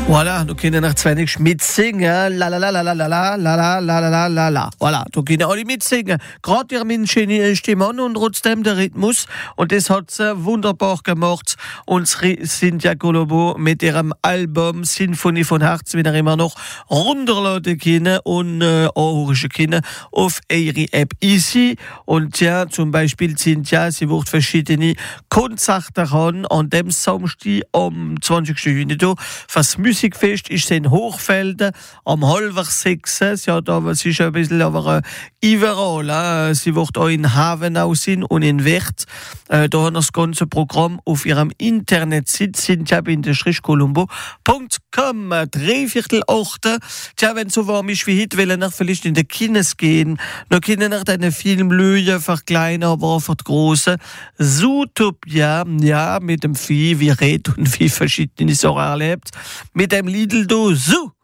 Voilà, du können nach 20 mitsingen. La la la la la la la la la la la la la. Voilà, du können alle mitsingen. Gerade ihr mit schöne Stimme und trotzdem der Rhythmus. Und das hat sie wunderbar gemacht. Und Cynthia Colombo mit ihrem Album Sinfonie von Herz, wenn er immer noch runterladen können und auch können auf ihre App Easy. Und ja, zum Beispiel Cynthia, sie wird verschiedene Konzerte haben an dem Samstag am 20. Juni da. Was Musikfest ist in Hochfelden am 5:30. Ja, da sie ist ein bisschen aber überall. Sie wird auch in Havenau sein und in Wert. Da haben wir das ganze Programm auf ihrem Internetseite cynthia-colombo.com. 7:45. Tja, wenn es so warm ist wie heute, wollen wir vielleicht in den Kines gehen. Noch können wir den Film schauen, für kleine, aber auch für die Grossen. Zootopia, ja, mit dem Vieh, wie redet und wie verschiedene Sachen erlebt. Mit dem Lidl do Zoo.